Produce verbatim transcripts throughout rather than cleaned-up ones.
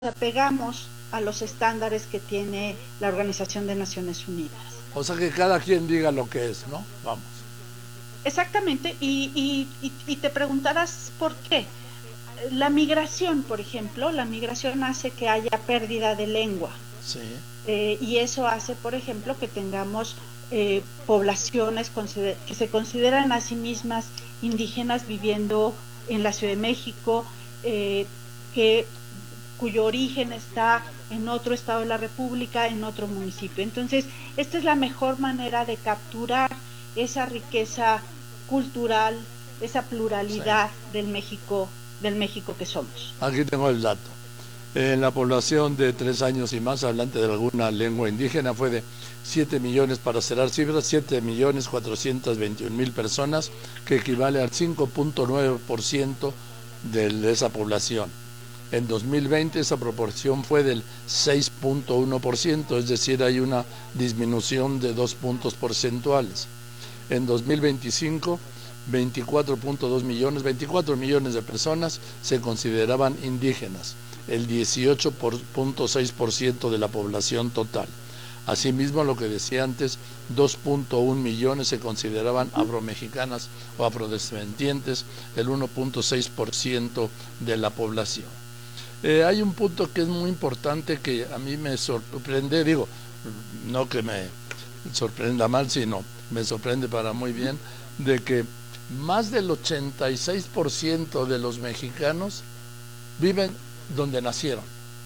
apegamos a los estándares que tiene la Organización de Naciones Unidas. O sea, que cada quien diga lo que es, ¿no? Vamos. Exactamente, y, y, y, y te preguntarás por qué. La migración, por ejemplo, la migración hace que haya pérdida de lengua. Sí. Eh, y eso hace, por ejemplo, que tengamos eh, poblaciones que se consideran a sí mismas indígenas viviendo en la Ciudad de México, eh, que cuyo origen está en otro estado de la República, en otro municipio. Entonces, esta es la mejor manera de capturar esa riqueza cultural, esa pluralidad sí. del México, del México que somos. Aquí tengo el dato. En la población de tres años y más hablante de alguna lengua indígena fue de siete millones, para cerrar cifras, siete millones cuatrocientos veintiún mil personas, que equivale al cinco punto nueve por ciento de, de esa población. En dos mil veinte esa proporción fue del seis punto uno por ciento, es decir, hay una disminución de dos puntos porcentuales. En dos mil veinticinco, veinticuatro punto dos millones, veinticuatro millones de personas se consideraban indígenas, el dieciocho punto seis por ciento de la población total. Asimismo, lo que decía antes, dos punto uno millones se consideraban afromexicanas o afrodescendientes, el uno punto seis por ciento de la población. Eh, hay un punto que es muy importante que a mí me sorprende, digo, no que me sorprenda mal, sino me sorprende para muy bien, de que más del ochenta y seis por ciento de los mexicanos viven donde nacieron,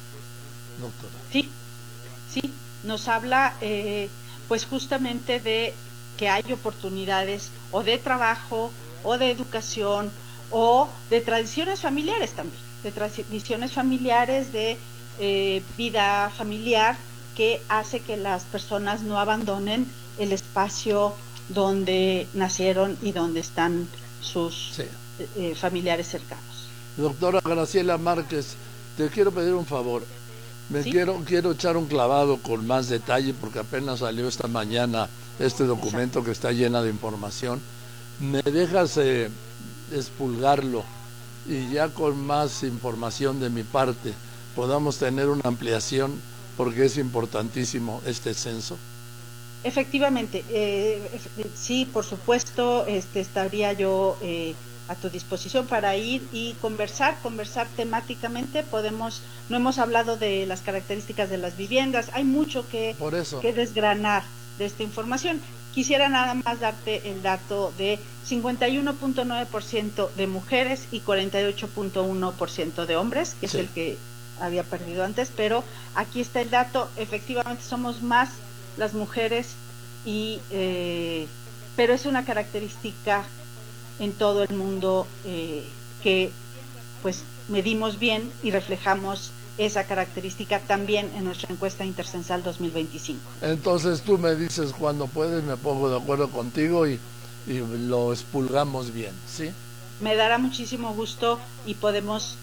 doctora. Sí, sí, nos habla eh, pues justamente de que hay oportunidades o de trabajo, o de educación, o de tradiciones familiares también. de tradiciones familiares, de eh, vida familiar, que hace que las personas no abandonen el espacio donde nacieron y donde están sus sí. eh, familiares cercanos. Doctora Graciela Márquez, te quiero pedir un favor. Me ¿Sí? quiero, quiero echar un clavado con más detalle, porque apenas salió esta mañana este documento que está llena de información. ¿Me dejas eh, expulgarlo? Y ya con más información de mi parte podamos tener una ampliación, porque es importantísimo este censo. Efectivamente, eh, sí, por supuesto, este, estaría yo eh, a tu disposición para ir y conversar, conversar temáticamente. Podemos, no hemos hablado de las características de las viviendas, hay mucho que, por eso. que desgranar de esta información. Quisiera nada más darte el dato de cincuenta y uno punto nueve por ciento de mujeres y cuarenta y ocho punto uno por ciento de hombres, que sí. es el que había perdido antes, pero aquí está el dato. Efectivamente somos más las mujeres, y eh, pero es una característica en todo el mundo eh, que pues medimos bien y reflejamos esa característica también en nuestra encuesta intercensal dos mil veinticinco. Entonces tú me dices cuando puedes, me pongo de acuerdo contigo y, y lo expulgamos bien, ¿sí? Me dará muchísimo gusto y podemos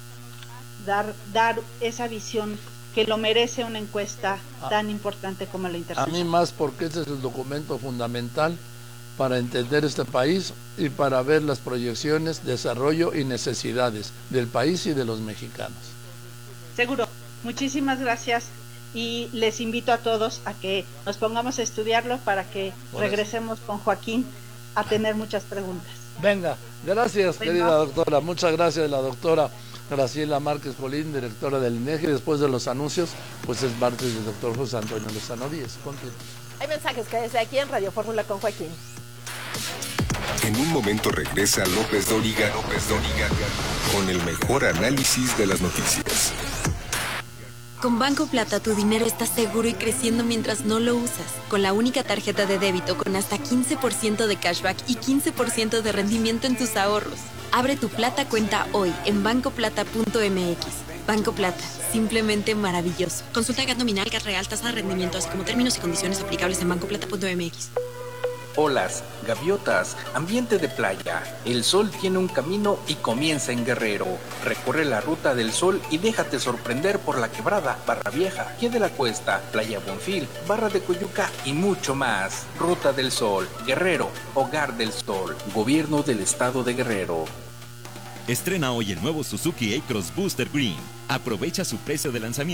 dar, dar esa visión que lo merece una encuesta ah, tan importante como la intercensal. A mí más, porque ese es el documento fundamental para entender este país y para ver las proyecciones, desarrollo y necesidades del país y de los mexicanos. Seguro. Muchísimas gracias y les invito a todos a que nos pongamos a estudiarlo para que Por regresemos eso. con Joaquín a tener muchas preguntas. Venga, gracias, Venga. querida doctora. Muchas gracias, la doctora Graciela Márquez Colín, directora del INEGI. Después de los anuncios, pues es martes del doctor José Antonio Lozano Díez. Continúa. Hay mensajes que desde aquí en Radio Fórmula con Joaquín. En un momento regresa López Dóriga, López Dóriga, con el mejor análisis de las noticias. Con Banco Plata tu dinero está seguro y creciendo mientras no lo usas. Con la única tarjeta de débito con hasta quince por ciento de cashback y quince por ciento de rendimiento en tus ahorros. Abre tu Plata cuenta hoy en banco plata punto m x. Banco Plata, simplemente maravilloso. Consulta G A T nominal, G A T real, tasa de rendimiento, así como términos y condiciones aplicables en banco plata punto m x. Olas, gaviotas, ambiente de playa. El sol tiene un camino y comienza en Guerrero. Recorre la ruta del sol y déjate sorprender por La Quebrada, Barra Vieja, Pie de la Cuesta, Playa Bonfil, Barra de Coyuca y mucho más. Ruta del Sol, Guerrero, Hogar del Sol, Gobierno del Estado de Guerrero. Estrena hoy el nuevo Suzuki A-Cross Booster Green. Aprovecha su precio de lanzamiento